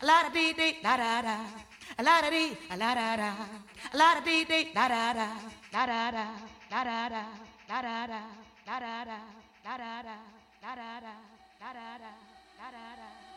la da dee dee da da da, la da dee la da da, la da dee dee da da da, da da da, da da da, da da da, da da da, da da da, da da da, da da da, da da da.